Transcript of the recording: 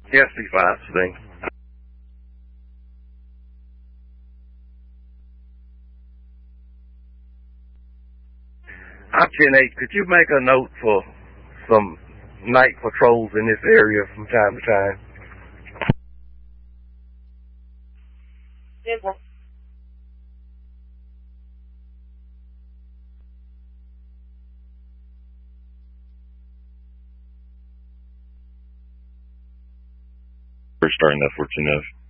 Yes, be fine, Sting. I'm 10-8. Could you make a note for some night patrols in this area from time to time? Simple. We're starting F14F.